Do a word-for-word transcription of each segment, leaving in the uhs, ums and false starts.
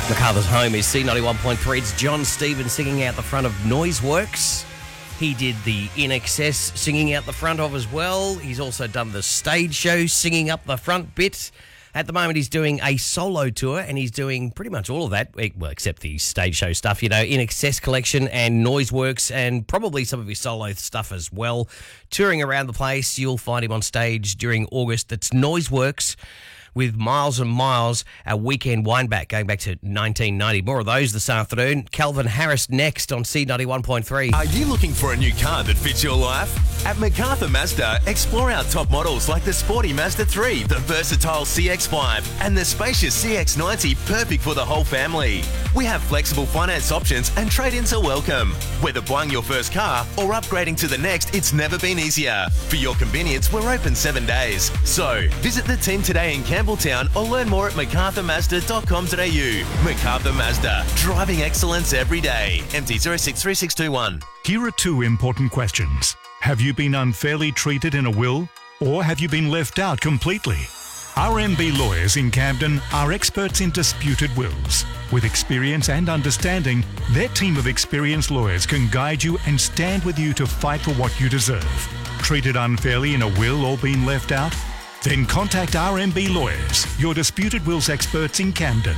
MacArthur's home is C ninety-one point three. It's John Stevens singing out the front of Noiseworks. He did the In Excess singing out the front of as well. He's also done the stage show singing up the front bit. At the moment, he's doing a solo tour, and he's doing pretty much all of that, well, except the stage show stuff, you know, In Excess collection and Noiseworks, and probably some of his solo stuff as well. Touring around the place, you'll find him on stage during August. That's Noiseworks with Miles and Miles, our weekend wineback going back to nineteen ninety. More of those this afternoon. Calvin Harris next on C ninety-one point three. Are you looking for a new car that fits your life? At MacArthur Mazda, explore our top models like the sporty Mazda three, the versatile C X five, and the spacious C X ninety, perfect for the whole family. We have flexible finance options and trade-ins are welcome. Whether buying your first car or upgrading to the next, it's never been easier. For your convenience, we're open seven days. So, visit the team today in Campbelltown or learn more at macarthur mazda dot com dot a u. MacArthur Mazda, driving excellence every day. M T zero six three six two one. Here are two important questions. Have you been unfairly treated in a will, or have you been left out completely? R M B Lawyers in Camden are experts in disputed wills. With experience and understanding, their team of experienced lawyers can guide you and stand with you to fight for what you deserve. Treated unfairly in a will or been left out? Then contact R M B Lawyers, your disputed wills experts in Camden.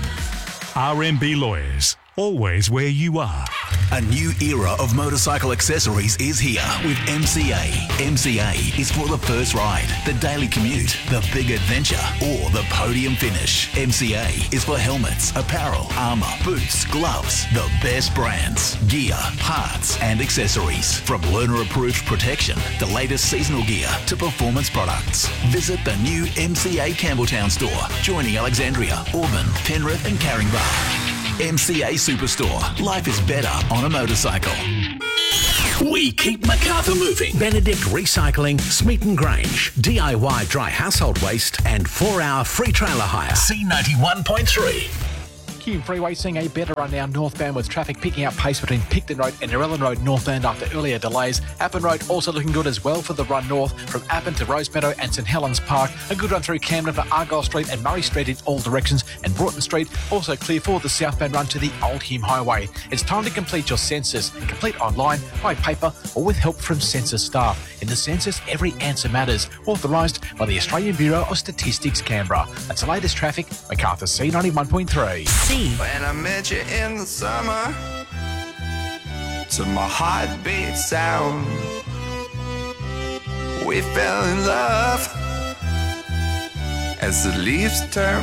R M B Lawyers, always where you are. A new era of motorcycle accessories is here with M C A. M C A is for the first ride, the daily commute, the big adventure, or the podium finish. M C A is for helmets, apparel, armour, boots, gloves, the best brands, gear, parts and accessories. From learner-approved protection, the latest seasonal gear to performance products. Visit the new M C A Campbelltown store, joining Alexandria, Auburn, Penrith and Caringbah. M C A Superstore. Life is better on a motorcycle. We keep MacArthur moving. Benedict Recycling, Smeaton Grange, D I Y dry household waste and four-hour free trailer hire. C ninety-one point three. Hume Freeway seeing a better run now northbound with traffic picking up pace between Picton Road and Narellan Road northbound after earlier delays. Appin Road also looking good as well for the run north from Appin to Rosemeadow and St Helens Park. A good run through Camden for Argyle Street and Murray Street in all directions, and Broughton Street also clear for the southbound run to the Old Hume Highway. It's time to complete your census. Complete online, by paper or with help from census staff. In the census, every answer matters. Authorised by the Australian Bureau of Statistics, Canberra. That's the latest traffic. MacArthur C ninety-one point three. When I met you in the summer, to my heartbeat sound, we fell in love as the leaves turn